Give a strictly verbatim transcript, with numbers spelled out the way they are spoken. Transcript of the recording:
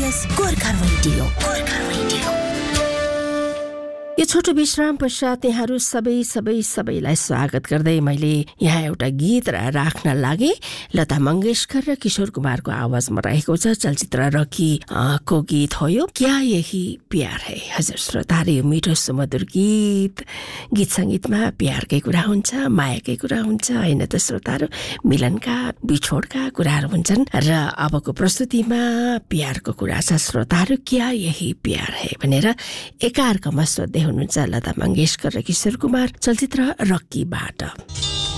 SBS Gorkha radio Gorkha radio. यो छोटो विश्राम पश्चात यहाँहरू सबै सबै सबैलाई स्वागत गर्दै मैले यहाँ एउटा गीत राख्न लागे। लता मंगेशकर र किशोर कुमारको आवाजमा रहेको छ चलचित्र रकी को गीत हो यो क्या यही प्यार है। हजुर श्रोताहरू, यो मिठो सुमधुर गीत गीत संगीतमा प्यारकै कुरा हुन्छ, मायाकै कुरा हुन्छ हैन त श्रोताहरू। मिलनका बिछोडका कुराहरू हुन्छन् र अबको प्रस्तुतिमा प्यारको कुरा छ श्रोताहरू। क्या यही प्यार है भनेर एकाअर्कामा सोध्दै हुनुहुन्छ लता मंगेशकर र किशोर कुमार चलचित्र रक्कीबाट।